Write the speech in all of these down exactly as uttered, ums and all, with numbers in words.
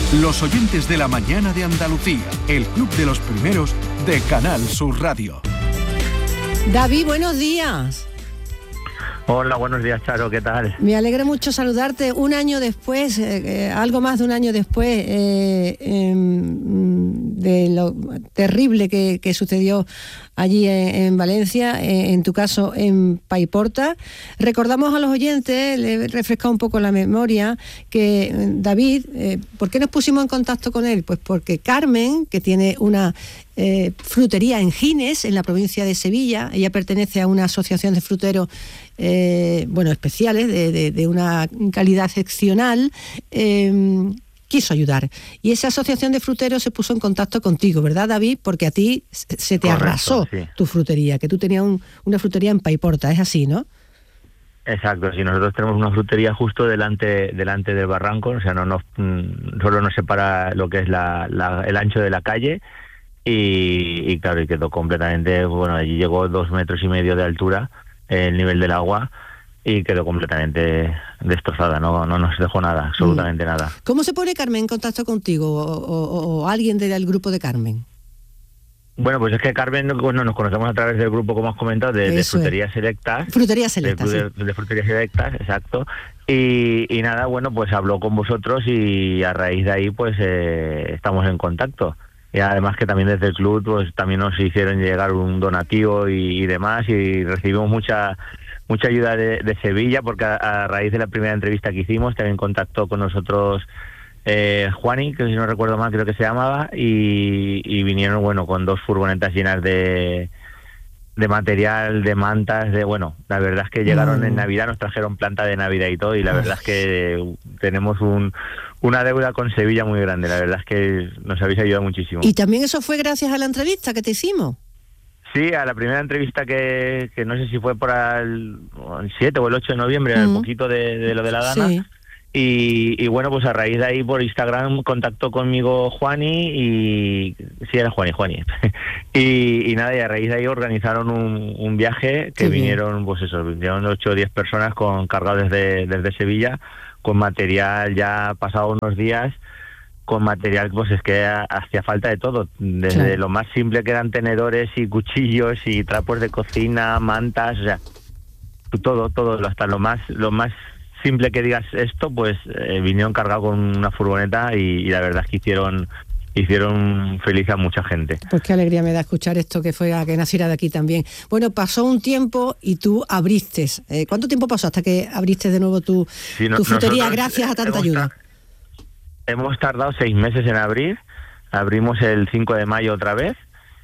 Los oyentes de la mañana de Andalucía, el club de los primeros de Canal Sur Radio. David, buenos días. Hola, buenos días, Charo, ¿qué tal? Me alegra mucho saludarte un año después, eh, eh, algo más de un año después eh, eh, de lo terrible que, que sucedió allí en, en Valencia, eh, en tu caso en Paiporta. Recordamos a los oyentes, le he refrescado un poco la memoria, que eh, David, eh, ¿por qué nos pusimos en contacto con él? Pues porque Carmen, que tiene una eh, frutería en Gines, en la provincia de Sevilla, ella pertenece a una asociación de fruteros Eh, bueno, especiales, de, de, de una calidad excepcional, eh, quiso ayudar. Y esa asociación de fruteros se puso en contacto contigo, ¿verdad, David? Porque a ti se te Correcto, arrasó sí. tu frutería, que tú tenías un, una frutería en Paiporta, ¿es así, no? Exacto, sí, nosotros tenemos una frutería justo delante delante del barranco, o sea, no nos solo nos separa lo que es la, la, el ancho de la calle y, y claro, y quedó completamente, bueno, allí llegó dos metros y medio de altura el nivel del agua y quedó completamente destrozada, no no nos dejó nada, absolutamente nada. ¿Cómo se pone Carmen en contacto contigo o, o, o alguien del grupo de Carmen? Bueno, pues es que Carmen, bueno, nos conocemos a través del grupo, como has comentado, de, de Fruterías Selectas. Fruterías Selectas, de, sí. de Fruterías Selectas, exacto. Y, y nada, bueno, pues habló con vosotros y a raíz de ahí, pues eh, estamos en contacto. Y además que también desde el club pues también nos hicieron llegar un donativo y, y demás, y recibimos mucha mucha ayuda de, de Sevilla, porque a, a raíz de la primera entrevista que hicimos también contactó con nosotros eh, Juani, que si no recuerdo mal creo que se llamaba, y, y vinieron bueno con dos furgonetas llenas de de material, de mantas, de bueno, la verdad es que llegaron mm. en Navidad, nos trajeron planta de Navidad y todo, y la verdad es que tenemos un una deuda con Sevilla muy grande, la verdad es que nos habéis ayudado muchísimo. Y también eso fue gracias a la entrevista que te hicimos. Sí, a la primera entrevista que, que no sé si fue por el, el siete o el ocho de noviembre, mm. un poquito de, de lo de la Dana. Sí. Y, y bueno, pues a raíz de ahí por Instagram contactó conmigo Juani y... Sí, era Juani, Juani. y, y nada, y a raíz de ahí organizaron un, un viaje que sí, vinieron, pues eso, vinieron ocho o diez personas con cargados desde, desde Sevilla, con material ya pasado unos días, con material pues es que hacía falta de todo, desde sí. lo más simple que eran tenedores y cuchillos y trapos de cocina, mantas, o sea, todo, todo, hasta lo más, lo más simple que digas esto, pues eh, vinieron cargados con una furgoneta y, y la verdad es que hicieron hicieron feliz a mucha gente. Pues qué alegría me da escuchar esto, que fue a que naciera de aquí también. Bueno, pasó un tiempo y tú abriste. Eh, ¿Cuánto tiempo pasó hasta que abriste de nuevo tu, sí, no, tu frutería gracias a tanta hemos ayuda? Ta- hemos tardado seis meses en abrir. Abrimos el cinco de mayo otra vez.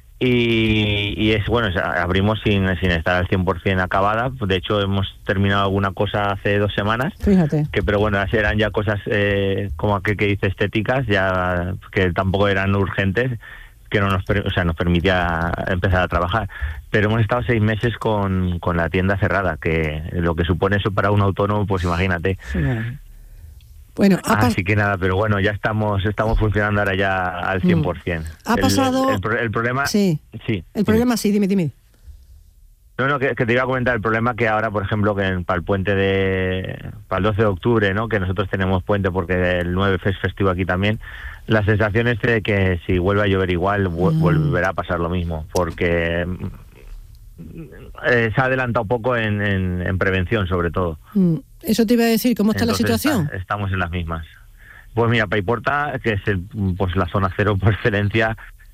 Y, y es bueno, o sea, abrimos sin, sin estar al cien por ciento acabada. De hecho, hemos terminado alguna cosa hace dos semanas. Fíjate. Que, pero bueno, eran ya cosas eh, como que, que dice estéticas, ya que tampoco eran urgentes, que no nos, o sea, nos permitía empezar a trabajar. Pero hemos estado seis meses con, con la tienda cerrada, que lo que supone eso para un autónomo, pues imagínate. Sí. Bueno, pas- así que nada, pero bueno, ya estamos estamos funcionando ahora ya al cien por ciento. Ha el, pasado... El, el, el problema... Sí, sí el problema sí, dime, dime. No, no, que, que te iba a comentar el problema que ahora, por ejemplo, que en, para el puente de... para el doce de octubre, ¿no? Que nosotros tenemos puente porque el nueve es festivo aquí también. La sensación es de que si vuelve a llover igual, vu- mm. volverá a pasar lo mismo, porque... Eh, se ha adelantado poco en, en, en prevención, sobre todo. Mm. Eso te iba a decir, ¿cómo está Entonces, la situación? Está, estamos en las mismas. Pues mira, Paiporta, que es el, pues la zona cero por excelencia,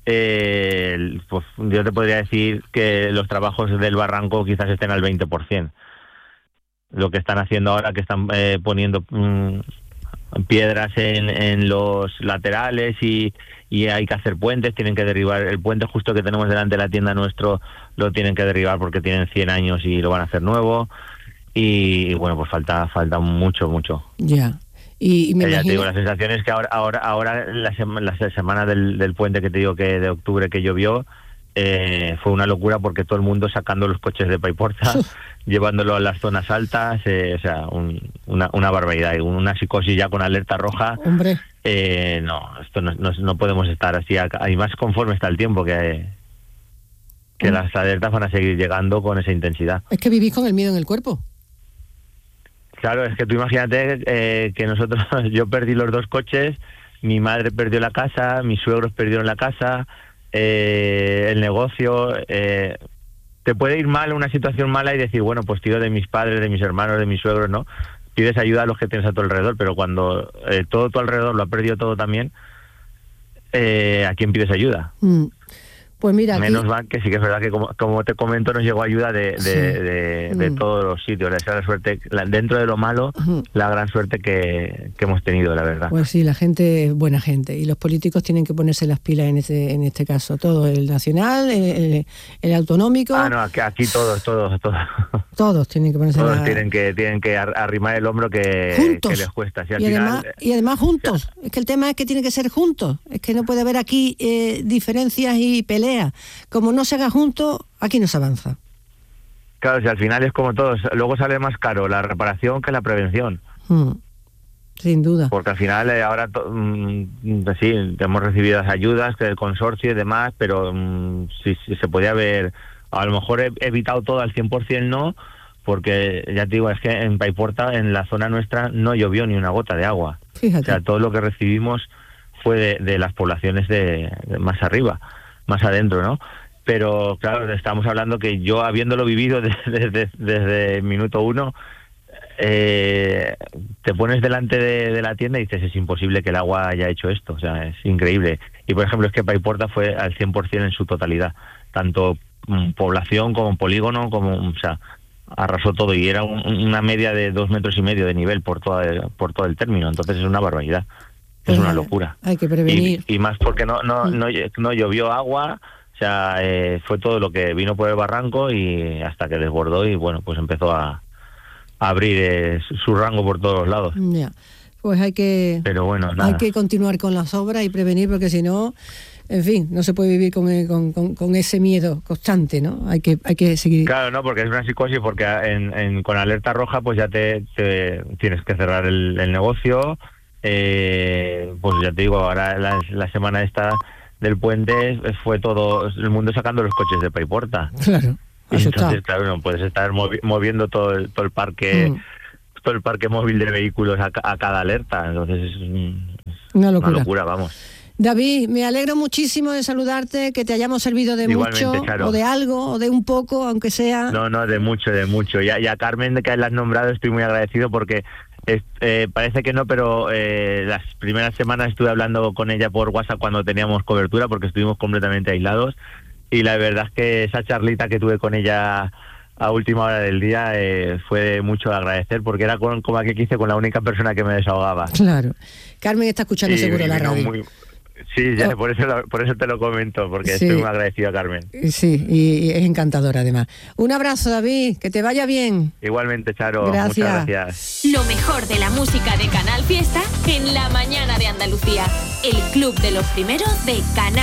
eh, pues yo te podría decir que los trabajos del barranco quizás estén al veinte por ciento. Lo que están haciendo ahora, que están eh, poniendo mmm, piedras en, en los laterales y, y hay que hacer puentes, tienen que derribar el puente justo que tenemos delante de la tienda nuestro, lo tienen que derribar porque tienen cien años y lo van a hacer nuevo. Y, y bueno, pues falta falta mucho, mucho. Ya. Y, y me ya imagino... te digo, la sensación es que ahora ahora ahora la, sema, la semana del, del puente que te digo que de octubre que llovió, eh, fue una locura porque todo el mundo sacando los coches de Paiporta, llevándolo a las zonas altas, eh, o sea, un, una, una barbaridad, una psicosis ya con alerta roja. Hombre. Eh, no, esto no, no, no podemos estar así, además conforme está el tiempo, que, que mm. las alertas van a seguir llegando con esa intensidad. Es que vivís con el miedo en el cuerpo. Claro, es que tú imagínate eh, que nosotros, yo perdí los dos coches, mi madre perdió la casa, mis suegros perdieron la casa, eh, el negocio. Eh, te puede ir mal una situación mala y decir, bueno, pues tiro de mis padres, de mis hermanos, de mis suegros, ¿no? Pides ayuda a los que tienes a tu alrededor, pero cuando eh, todo tu alrededor lo ha perdido todo también, eh, ¿a quién pides ayuda? Mm. Pues mira, menos aquí... mal que sí que es verdad que como, como te comento nos llegó ayuda de, de, sí. de, de mm. todos los sitios. Esa es la suerte, la, dentro de lo malo, uh-huh. la gran suerte que, que hemos tenido, la verdad. Pues sí, la gente es buena gente y los políticos tienen que ponerse las pilas en este en este caso, todo, el nacional, el, el, el autonómico. Ah, no, aquí, aquí todos, todos, todos. Todos tienen que ponerse todos la... tienen que tienen que arrimar el hombro que, juntos. que les cuesta. Si al y, final... además, y además juntos. Es que el tema es que tiene que ser juntos. Es que no puede haber aquí eh, diferencias y peleas. Como no se haga juntos, aquí no se avanza. Claro, si al final es como todos, luego sale más caro la reparación que la prevención. Hmm. Sin duda. Porque al final eh, ahora, to, mm, sí, hemos recibido las ayudas del consorcio y demás, pero mm, si, si se podía haber, a lo mejor he evitado todo al cien por ciento, no, porque ya te digo, es que en Paiporta, en la zona nuestra, no llovió ni una gota de agua. Fíjate. O sea, todo lo que recibimos fue de, de las poblaciones de, de más arriba, más adentro, ¿no? Pero claro, estamos hablando que yo, habiéndolo vivido desde, desde, desde el minuto uno, eh, te pones delante de, de la tienda y dices, es imposible que el agua haya hecho esto, o sea, es increíble. Y por ejemplo, es que Paiporta fue al cien por ciento en su totalidad, tanto um, población como polígono, como, o sea, arrasó todo, y era un, una media de dos metros y medio de nivel por todo el, por todo el término, entonces es una barbaridad, es una locura. Hay que prevenir. Y, y más porque no, no, no, no llovió agua. O sea, eh, fue todo lo que vino por el barranco y hasta que desbordó y bueno, pues empezó a, a abrir eh, su rango por todos los lados. Ya, pues hay que, Pero bueno, nada. hay que continuar con las obras y prevenir, porque si no, en fin, no se puede vivir con, con, con, con ese miedo constante, ¿no? Hay que, hay que seguir. Claro, no, porque es una psicosis, porque en, en, con alerta roja pues ya te, te tienes que cerrar el, el negocio. Eh, pues ya te digo, ahora la, la semana esta del puente fue todo el mundo sacando los coches de Paiporta. Claro. Y entonces, claro, no puedes estar movi- moviendo todo el, todo el parque, mm. todo el parque móvil de vehículos a, a cada alerta. Entonces es, es una locura. Una locura, vamos. David, me alegro muchísimo de saludarte, que te hayamos servido de Igualmente, mucho, Charo. O de algo, o de un poco, aunque sea. No, no, de mucho, de mucho. Y a, y a Carmen, de que la has nombrado, estoy muy agradecido porque es, eh, parece que no, pero eh, las primeras semanas estuve hablando con ella por WhatsApp cuando teníamos cobertura, porque estuvimos completamente aislados. Y la verdad es que esa charlita que tuve con ella a última hora del día eh, fue de mucho de agradecer, porque era con, como aquel que hice con la única persona que me desahogaba. Claro. Carmen está escuchando y, seguro y la radio. Muy, sí, ya, oh. por, eso lo, por eso te lo comento, porque sí. Estoy muy agradecido a Carmen. Sí, y, y es encantadora además. Un abrazo, David, que te vaya bien. Igualmente, Charo. Gracias. Muchas gracias. Lo mejor de la música de Canal Fiesta en la mañana de Andalucía. El club de los primeros de Canal